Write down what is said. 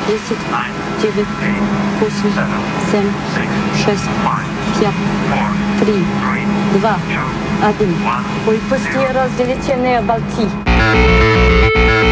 10, 9, 8, 7, 6, 5, 3, 2, 1. Выпусти разделительные болты.